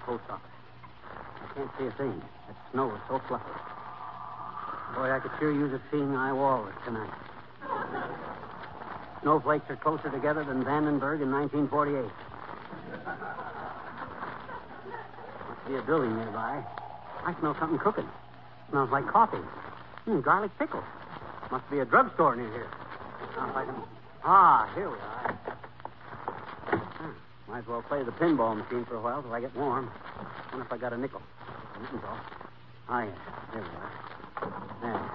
post office. I can't see a thing. That snow is so fluffy. Boy, I could sure use a seeing eye walrus tonight. Snowflakes are closer together than Vandenberg in 1948. Must be a building nearby. I smell something cooking. Smells like coffee. Garlic pickles. Must be a drugstore near here. Now, if I can... Ah, here we are. Might as well play the pinball machine for a while till I get warm. Wonder if I got a nickel. Oh, yeah. Here we are. There.